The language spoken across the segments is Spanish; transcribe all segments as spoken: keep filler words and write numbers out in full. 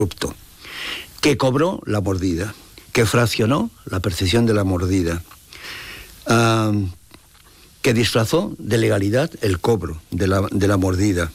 corrupto, que cobró la mordida, que fraccionó la percepción de la mordida, uh, que disfrazó de legalidad el cobro de la, de la mordida,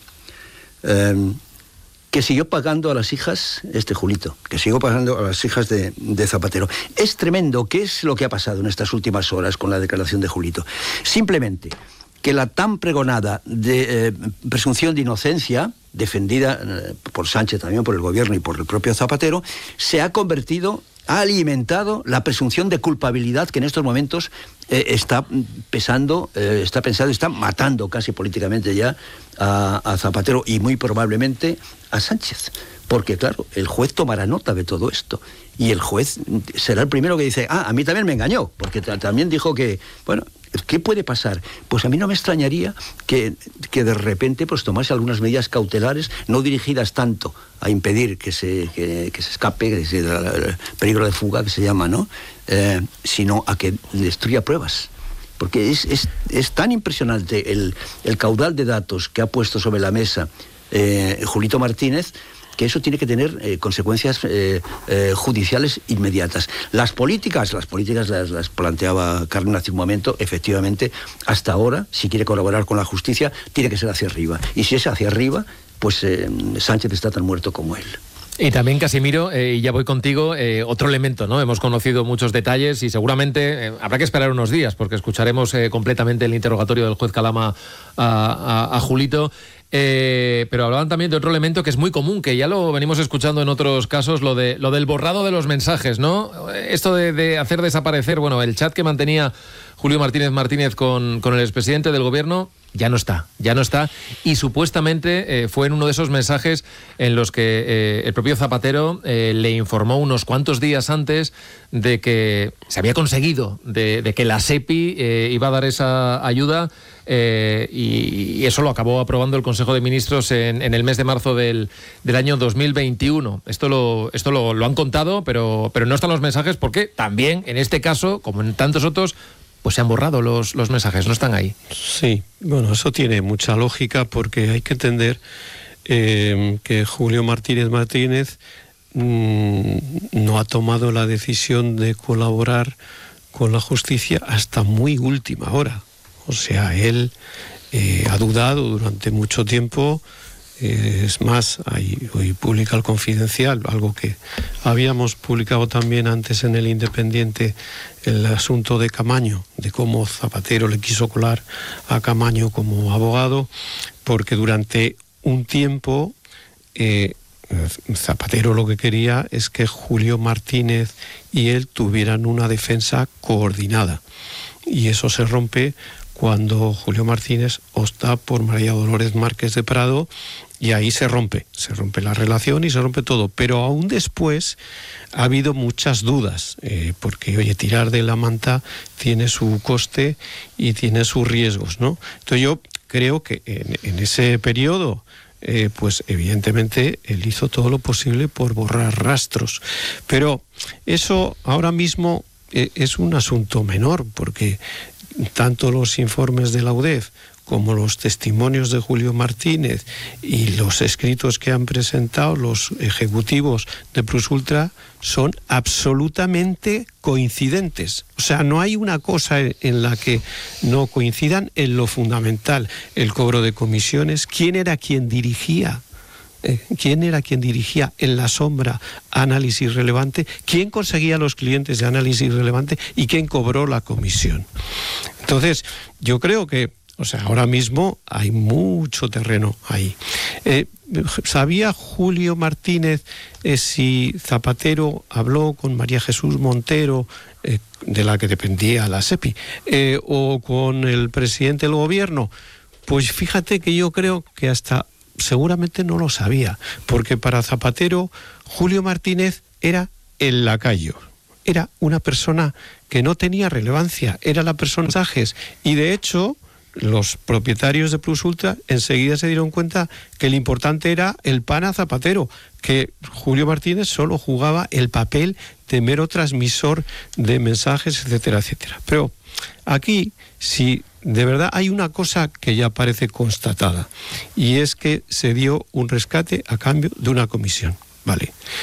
uh, que siguió pagando a las hijas, este Julito, que siguió pagando a las hijas de, de Zapatero. Es tremendo. ¿Qué es lo que ha pasado en estas últimas horas con la declaración de Julito? Simplemente que la tan pregonada de, eh, presunción de inocencia, defendida eh, por Sánchez también, por el gobierno y por el propio Zapatero, se ha convertido, ha alimentado la presunción de culpabilidad que en estos momentos eh, está pesando, eh, está pensando, está matando casi políticamente ya a, a Zapatero y muy probablemente a Sánchez. Porque, claro, el juez tomará nota de todo esto. Y el juez será el primero que dice, ah, a mí también me engañó, porque también dijo que, bueno, ¿qué puede pasar? Pues a mí no me extrañaría que, que de repente pues tomase algunas medidas cautelares, no dirigidas tanto a impedir que se, que, que se escape, que se, el peligro de fuga que se llama, ¿no? Eh, sino a que destruya pruebas. Porque es, es, es tan impresionante el, el caudal de datos que ha puesto sobre la mesa eh, Julito Martínez, que eso tiene que tener eh, consecuencias eh, eh, judiciales inmediatas. Las políticas, las políticas las, las planteaba Carmen hace un momento, efectivamente, hasta ahora, si quiere colaborar con la justicia, tiene que ser hacia arriba. Y si es hacia arriba, pues eh, Sánchez está tan muerto como él. Y también, Casimiro, y eh, ya voy contigo, eh, otro elemento, ¿no? Hemos conocido muchos detalles y seguramente eh, habrá que esperar unos días porque escucharemos eh, completamente el interrogatorio del juez Calama a, a, a Julito. Eh, pero hablaban también de otro elemento que es muy común, que ya lo venimos escuchando en otros casos, lo de lo del borrado de los mensajes, ¿no? Esto de, de hacer desaparecer, bueno, el chat que mantenía Julio Martínez Martínez con, con el expresidente del gobierno, ya no está, ya no está. Y supuestamente eh, fue en uno de esos mensajes en los que eh, el propio Zapatero eh, le informó unos cuantos días antes de que se había conseguido, de, de que la SEPI eh, iba a dar esa ayuda. Eh, y, y eso lo acabó aprobando el Consejo de Ministros en, en el mes de marzo del, del año dos mil veintiuno. Esto lo, esto lo, lo han contado, pero, pero no están los mensajes porque también en este caso, como en tantos otros, pues se han borrado los, los mensajes, no están ahí. Sí, bueno, eso tiene mucha lógica porque hay que entender eh, que Julio Martínez Martínez mmm, no ha tomado la decisión de colaborar con la justicia hasta muy última hora. O sea, él eh, ha dudado durante mucho tiempo, eh, es más, ahí, hoy publica el Confidencial, algo que habíamos publicado también antes en el Independiente, el asunto de Camaño, de cómo Zapatero le quiso colar a Camaño como abogado, porque durante un tiempo eh, Zapatero lo que quería es que Julio Martínez y él tuvieran una defensa coordinada, y eso se rompe cuando Julio Martínez opta por María Dolores Márquez de Prado, y ahí se rompe, se rompe la relación y se rompe todo. Pero aún después ha habido muchas dudas, eh, porque, oye, tirar de la manta tiene su coste y tiene sus riesgos, ¿no? Entonces yo creo que en, en ese periodo, eh, pues evidentemente él hizo todo lo posible por borrar rastros. Pero eso ahora mismo eh, es un asunto menor, porque tanto los informes de la U D E F como los testimonios de Julio Martínez y los escritos que han presentado los ejecutivos de Plus Ultra son absolutamente coincidentes. O sea, no hay una cosa en la que no coincidan en lo fundamental. El cobro de comisiones, quién era quien dirigía quién era quien dirigía en la sombra Análisis Relevante, quién conseguía los clientes de Análisis Relevante y quién cobró la comisión. Entonces, yo creo que, o sea, ahora mismo hay mucho terreno ahí. Eh, ¿Sabía Julio Martínez eh, si Zapatero habló con María Jesús Montero, eh, de la que dependía la SEPI, eh, o con el presidente del gobierno? Pues fíjate que yo creo que hasta seguramente no lo sabía, porque para Zapatero Julio Martínez era el lacayo, era una persona que no tenía relevancia, era la persona de mensajes, y de hecho los propietarios de Plus Ultra enseguida se dieron cuenta que lo importante era el pan a Zapatero, que Julio Martínez solo jugaba el papel de mero transmisor de mensajes, etcétera, etcétera. Pero aquí, si de verdad hay una cosa que ya parece constatada, y es que se dio un rescate a cambio de una comisión. Vale.